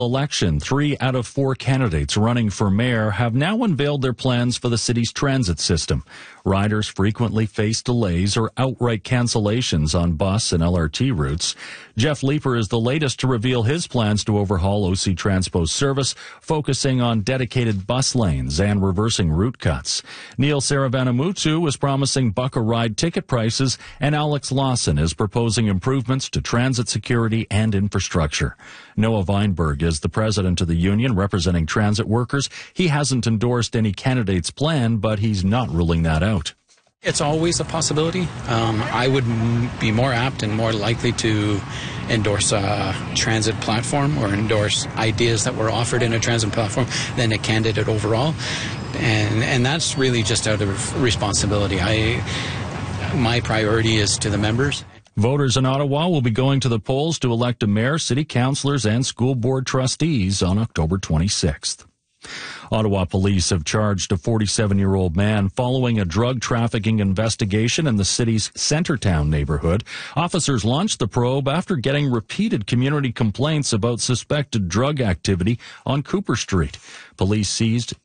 Election, 3 out of 4 candidates running for mayor have now unveiled their plans for the city's transit system. Riders frequently face delays or outright cancellations on bus and LRT routes. Jeff Leeper is the latest to reveal his plans to overhaul OC Transpo's service, focusing on dedicated bus lanes and reversing route cuts. Neil Saravanamutsu is promising buck-a-ride ticket prices, and Alex Lawson is proposing improvements to transit security and infrastructure. Noah Weinberg is the president of the union representing transit workers. He hasn't endorsed any candidate's plan, but he's not ruling that out. It's always a possibility. I would be more apt and more likely to endorse a transit platform or endorse ideas that were offered in a transit platform than a candidate overall. And that's really just out of responsibility. My priority is to the members. Voters in Ottawa will be going to the polls to elect a mayor, city councillors, and school board trustees on October 26th. Ottawa police have charged a 47-year-old man following a drug trafficking investigation in the city's Centertown neighborhood. Officers launched the probe after getting repeated community complaints about suspected drug activity on Cooper Street. Police seized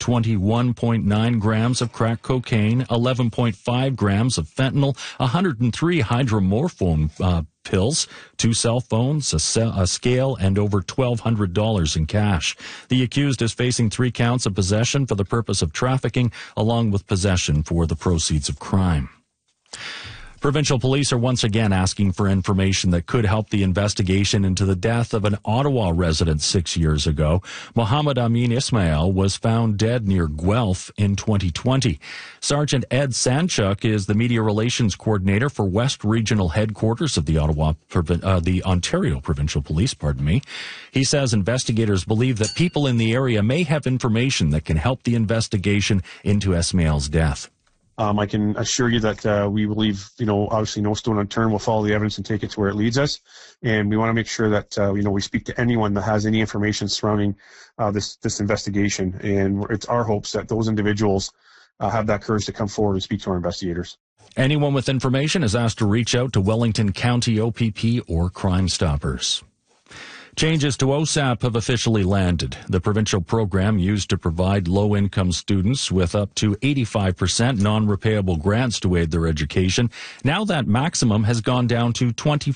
21.9 grams of crack cocaine, 11.5 grams of fentanyl, 103 hydromorphone pills, 2 cell phones, a scale, and over $1,200 in cash. The accused is facing 3 counts of possession for the purpose of trafficking, along with possession for the proceeds of crime. Provincial police are once again asking for information that could help the investigation into the death of an Ottawa resident 6 years ago. Mohammed Amin Ismail was found dead near Guelph in 2020. Sergeant Ed Sanchuk is the media relations coordinator for West Regional Headquarters of the Ontario Provincial Police, He says investigators believe that people in the area may have information that can help the investigation into Ismail's death. I can assure you that we believe, obviously no stone unturned. We'll follow the evidence and take it to where it leads us. And we want to make sure that, we speak to anyone that has any information surrounding this investigation. And it's our hopes that those individuals have that courage to come forward and speak to our investigators. Anyone with information is asked to reach out to Wellington County OPP or Crime Stoppers. Changes to OSAP have officially landed. The provincial program used to provide low-income students with up to 85% non-repayable grants to aid their education. Now that maximum has gone down to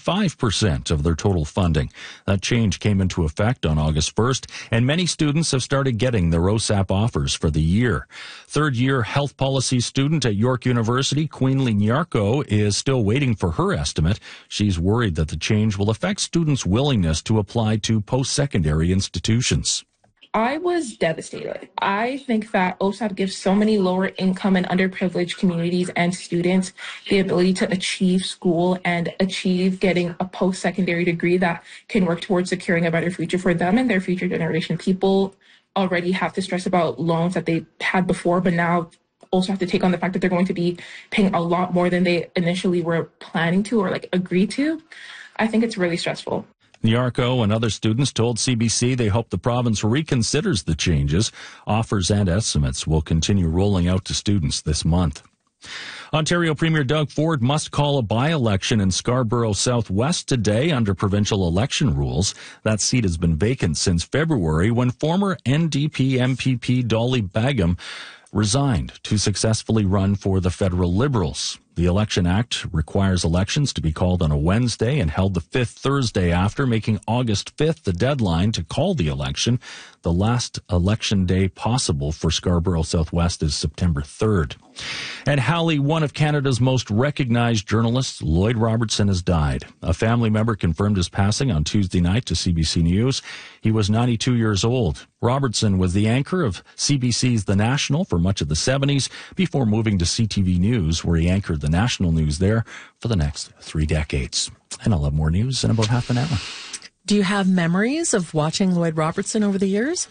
25% of their total funding. That change came into effect on August 1st, and many students have started getting their OSAP offers for the year. Third-year health policy student at York University, Queenly Nyarko, is still waiting for her estimate. She's worried that the change will affect students' willingness to apply to post-secondary institutions. I was devastated. I think that OSAP gives so many lower income and underprivileged communities and students the ability to achieve school and achieve getting a post-secondary degree that can work towards securing a better future for them and their future generation. People already have to stress about loans that they had before, but now also have to take on the fact that they're going to be paying a lot more than they initially were planning to or agreed to. I think it's really stressful. Nyarko and other students told CBC they hope the province reconsiders the changes. Offers and estimates will continue rolling out to students this month. Ontario Premier Doug Ford must call a by-election in Scarborough Southwest today under provincial election rules. That seat has been vacant since February when former NDP MPP Dolly Bagum resigned to successfully run for the federal Liberals. The Election Act requires elections to be called on a Wednesday and held the 5th Thursday after, making August 5th the deadline to call the election. The last election day possible for Scarborough Southwest is September 3rd. And Halley, one of Canada's most recognized journalists, Lloyd Robertson, has died. A family member confirmed his passing on Tuesday night to CBC News. He was 92 years old. Robertson was the anchor of CBC's The National for much of the 70s before moving to CTV News, where he anchored the national news there for the next 3 decades. And I'll have more news in about half an hour. Do you have memories of watching Lloyd Robertson over the years?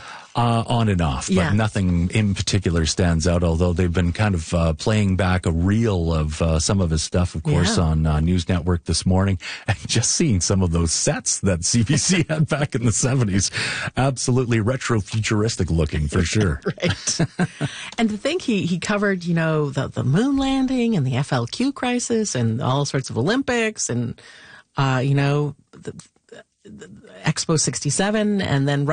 On and off, but nothing in particular stands out, although they've been kind of playing back a reel of some of his stuff, of course, on News Network this morning. And just seeing some of those sets that CBC had back in the 70s, absolutely retro-futuristic looking, for sure. Right. And to think he covered, the moon landing and the FLQ crisis and all sorts of Olympics and, the Expo 67, and then